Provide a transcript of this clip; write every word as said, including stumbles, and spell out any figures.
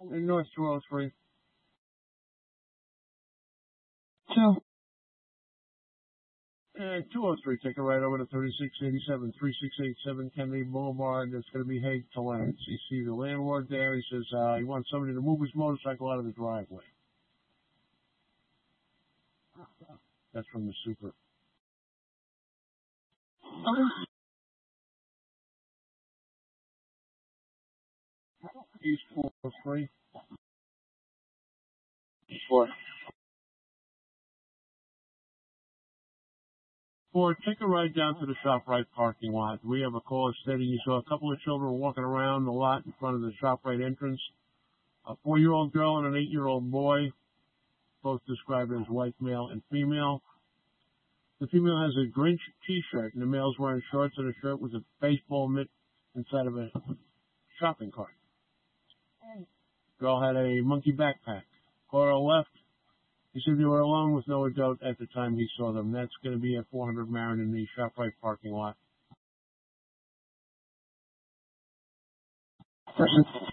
in North two oh three. Two. And two oh three, take a right over to thirty-six eighty-seven, thirty-six eighty-seven Kennedy Boulevard. There's going to be Hague to Lance. You see the landlord there. He says uh, he wants somebody to move his motorcycle out of the driveway. That's from the super. East four oh three. Four. Or take a ride down to the ShopRite parking lot. We have a caller stating he saw a couple of children walking around the lot in front of the ShopRite entrance. A four-year-old girl and an eight-year-old boy, both described as white male and female. The female has a Grinch t-shirt, and the male's wearing shorts and a shirt with a baseball mitt inside of a shopping cart. Girl had a monkey backpack. Caller left. He said they were alone with no adult at the time he saw them. That's going to be at four hundred Marin in the ShopRite parking lot. Person.